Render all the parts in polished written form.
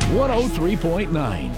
103.9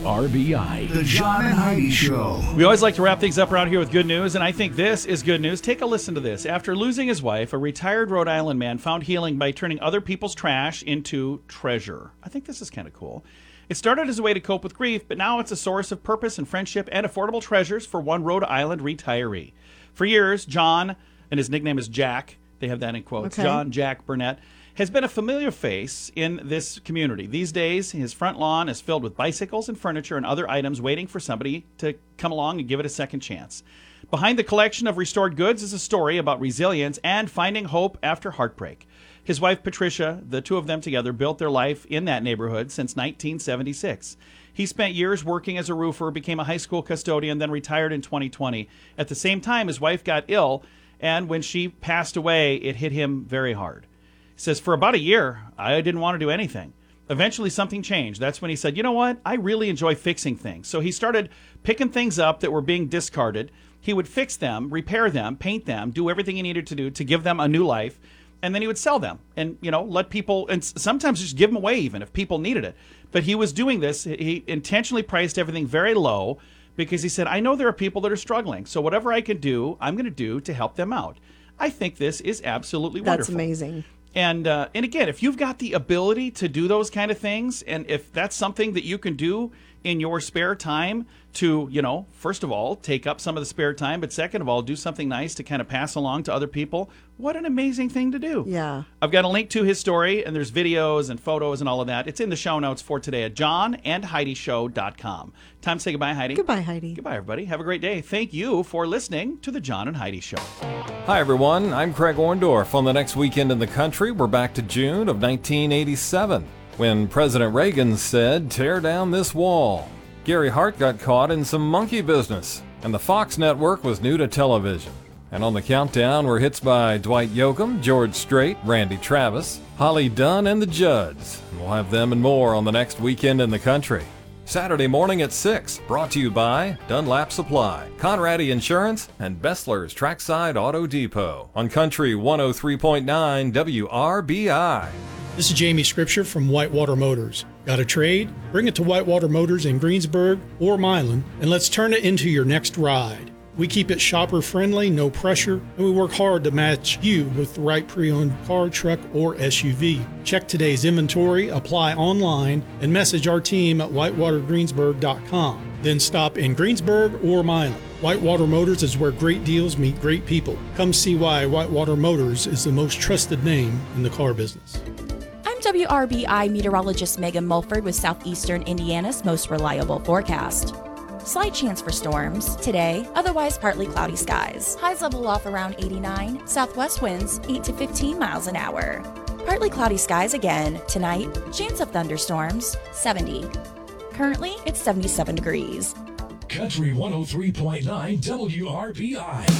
WRBI. The John and Heidi Show. We always like to wrap things up around here with good news, and I think this is good news. Take a listen to this. After losing his wife, a retired Rhode Island man found healing by turning other people's trash into treasure. I think this is kind of cool. It started as a way to cope with grief, but now it's a source of purpose and friendship and affordable treasures for one Rhode Island retiree. For years, John, and his nickname is Jack, they have that in quotes, Okay. John Jack Burnett, has been a familiar face in this community. These days, his front lawn is filled with bicycles and furniture and other items waiting for somebody to come along and give it a second chance. Behind the collection of restored goods is a story about resilience and finding hope after heartbreak. His wife, Patricia, the two of them together, built their life in that neighborhood since 1976. He spent years working as a roofer, became a high school custodian, then retired in 2020. At the same time, his wife got ill, and when she passed away, it hit him very hard. He says, for about a year, I didn't want to do anything. Eventually, something changed. That's when he said, you know what? I really enjoy fixing things. So he started picking things up that were being discarded. He would fix them, repair them, paint them, do everything he needed to do to give them a new life. And then he would sell them and, let people, and sometimes just give them away even if people needed it. But he was doing this. He intentionally priced everything very low because he said, I know there are people that are struggling. So whatever I can do, I'm going to do to help them out. I think this is absolutely wonderful. That's amazing. And again, if you've got the ability to do those kind of things, and if that's something that you can do in your spare time to, first of all, take up some of the spare time, but second of all, do something nice to kind of pass along to other people, what an amazing thing to do. Yeah. I've got a link to his story, and there's videos and photos and all of that. It's in the show notes for today at johnandheidishow.com. Time to say goodbye, Heidi. Goodbye, Heidi. Goodbye, everybody. Have a great day. Thank you for listening to the John and Heidi Show. Hi, everyone. I'm Craig Orndorff. On the next weekend in the country, we're back to June of 1987, when President Reagan said, tear down this wall. Gary Hart got caught in some monkey business, and the Fox network was new to television. And on the countdown were hits by Dwight Yoakam, George Strait, Randy Travis, Holly Dunn, and the Judds. And we'll have them and more on the next weekend in the country. Saturday morning at 6, brought to you by Dunlap Supply, Conradi Insurance, and Bessler's Trackside Auto Depot on Country 103.9 WRBI. This is Jamie Scripture from Whitewater Motors. Got a trade? Bring it to Whitewater Motors in Greensburg or Milan, and let's turn it into your next ride. We keep it shopper friendly, no pressure, and we work hard to match you with the right pre-owned car, truck, or SUV. Check today's inventory, apply online, and message our team at whitewatergreensburg.com. Then stop in Greensburg or Milan. Whitewater Motors is where great deals meet great people. Come see why Whitewater Motors is the most trusted name in the car business. I'm WRBI meteorologist Megan Mulford with Southeastern Indiana's most reliable forecast. Slight chance for storms today, otherwise partly cloudy skies. Highs level off around 89, southwest winds 8 to 15 miles an hour. Partly cloudy skies again tonight, chance of thunderstorms 70. Currently, it's 77 degrees. Country 103.9 WRBI.